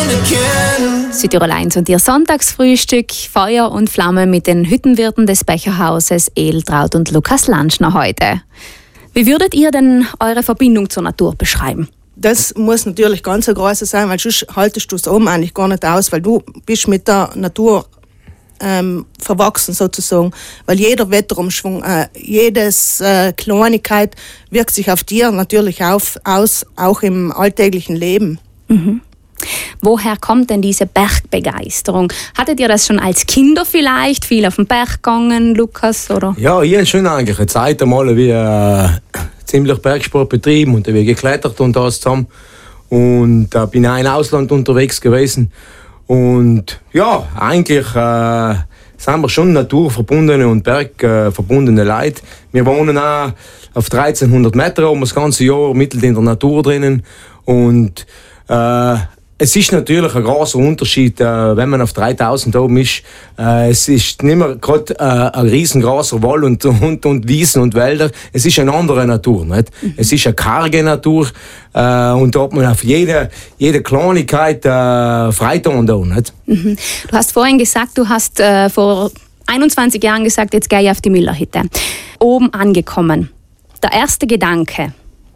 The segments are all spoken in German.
Südtirol 1 und ihr Sonntagsfrühstück, Feuer und Flamme mit den Hüttenwirten des Becherhauses Edeltraud und Lukas Lantschner heute. Wie würdet ihr denn eure Verbindung zur Natur beschreiben? Das muss natürlich ganz eine große sein, weil sonst haltest du es oben eigentlich gar nicht aus, weil du bist mit der Natur verwachsen sozusagen, weil jeder Wetterumschwung, jedes Kleinigkeit wirkt sich auf dir natürlich aus, auch im alltäglichen Leben. Mhm. Woher kommt denn diese Bergbegeisterung? Hattet ihr das schon als Kinder vielleicht? Viel auf den Berg gegangen, Lukas? Oder? Ja, ich habe schon eigentlich eine Zeit einmal wie ziemlich Bergsport betrieben und wir geklettert und das zusammen. Und da bin ich auch im Ausland unterwegs gewesen. Und ja, eigentlich sind wir schon naturverbundene und bergverbundene Leute. Wir wohnen auch auf 1300 Meter oben das ganze Jahr mitten in der Natur drinnen. Und es ist natürlich ein großer Unterschied, wenn man auf 3000 oben ist. Es ist nicht mehr gerade ein riesengroßer Wald und Wiesen und Wälder. Es ist eine andere Natur. Nicht? Mhm. Es ist eine karge Natur und da hat man auf jede Kleinigkeit Freiton da. Nicht? Mhm. Du hast vorhin gesagt, du hast vor 21 Jahren gesagt, jetzt gehe ich auf die Müllerhütte. Oben angekommen. Der erste Gedanke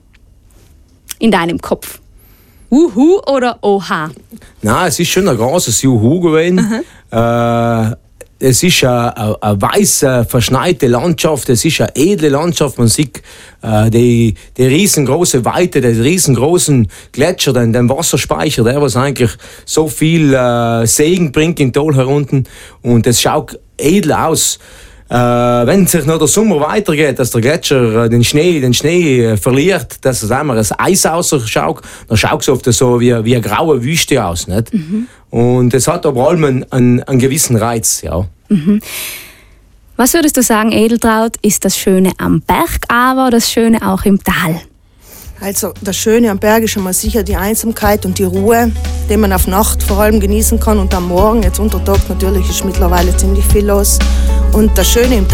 in deinem Kopf. Uhu oder Oha? Nein, es ist schon ein großes Juhu gewesen. Es ist eine weiße, verschneite Landschaft, es ist eine edle Landschaft. Man sieht die riesengroße Weite, den riesengroßen Gletscher, den Wasserspeicher, der was eigentlich so viel Segen bringt im Tal herunten. Und es schaut edel aus. Wenn sich noch der Sommer weitergeht, dass der Gletscher den Schnee verliert, dass es einmal das Eis rausschaut, dann schaut es oft so wie eine graue Wüste aus. Nicht? Mhm. Und es hat aber allem einen gewissen Reiz. Ja. Mhm. Was würdest du sagen, Edeltraud, ist das Schöne am Berg, aber das Schöne auch im Tal? Also das Schöne am Berg ist schon mal sicher die Einsamkeit und die Ruhe, die man auf Nacht vor allem genießen kann und am Morgen, jetzt unter Tag natürlich, ist mittlerweile ziemlich viel los. Und das Schöne im